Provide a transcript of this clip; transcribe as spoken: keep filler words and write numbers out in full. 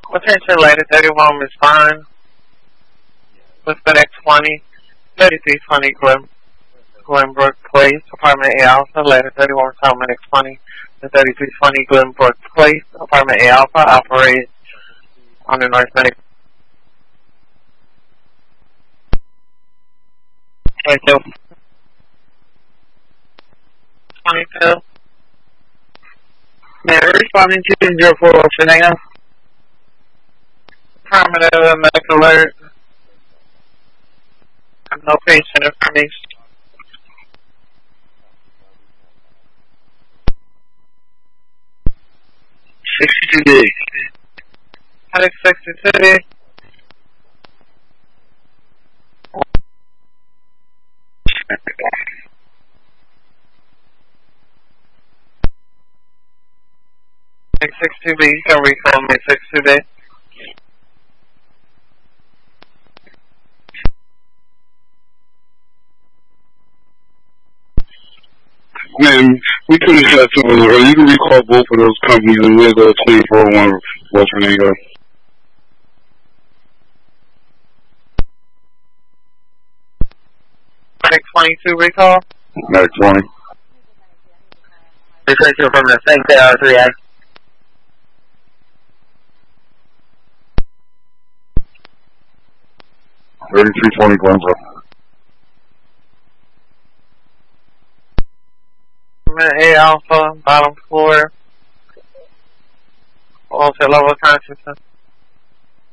Attention, lady, thirty-one respond. Suspect twenty, thirty-three twenty Glen, Glenbrook Place, apartment A Alpha, ladder thirty-one, Solomon X twenty, the thirty-three twenty Glenbrook Place, apartment A Alpha, operate on the North Medic. twenty-two. twenty-two. May I responding to zero four Fernando? Affirmative, medical alert. No patient information. sixty-two D. Alex sixty-two D. Alex sixty-two B, you can recall me sixty-two D. Man, we couldn't have someone, or you can recall both of those companies and we'll go to twenty-four oh one West Fernando. Medic twenty-two recall? Medic twenty. Researcher from the same K R three A. thirty-three twenty Glenbrook. A Alpha, bottom floor. Ultra level consciousness.